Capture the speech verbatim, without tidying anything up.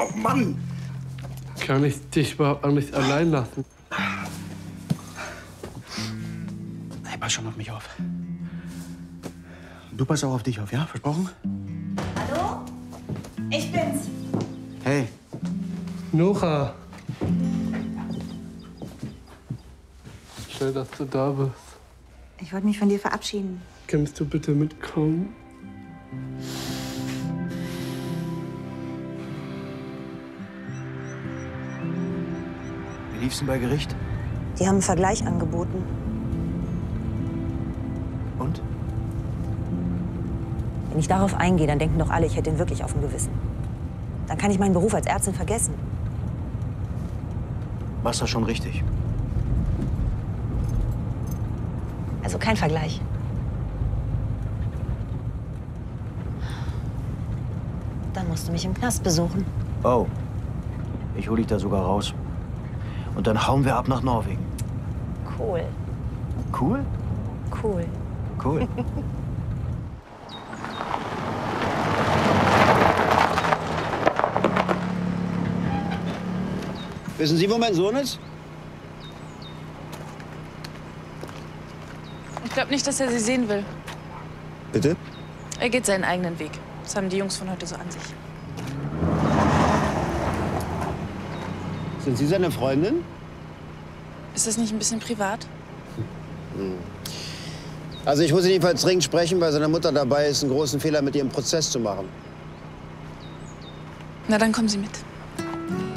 Oh Mann! Kann ich dich überhaupt noch nicht allein lassen? Hey, pass schon auf mich auf. Du passt auch auf dich auf, ja? Versprochen? Hallo? Ich bin's. Hey. Nora. Schön, dass du da bist. Ich wollte mich von dir verabschieden. Kannst du bitte mitkommen? Wie lief's denn bei Gericht? Die haben einen Vergleich angeboten. Und? Wenn ich darauf eingehe, dann denken doch alle, ich hätte ihn wirklich auf dem Gewissen. Dann kann ich meinen Beruf als Ärztin vergessen. Machst du schon richtig. Also kein Vergleich. Dann musst du mich im Knast besuchen. Oh. Ich hol dich da sogar raus. Und dann hauen wir ab nach Norwegen. Cool. Cool? Cool. Cool. Wissen Sie, wo mein Sohn ist? Ich glaube nicht, dass er sie sehen will. Bitte? Er geht seinen eigenen Weg. Das haben die Jungs von heute so an sich. Sind Sie seine Freundin? Ist das nicht ein bisschen privat? Also ich muss ihn jedenfalls dringend sprechen, weil seine Mutter dabei ist, einen großen Fehler mit ihrem Prozess zu machen. Na, dann kommen Sie mit.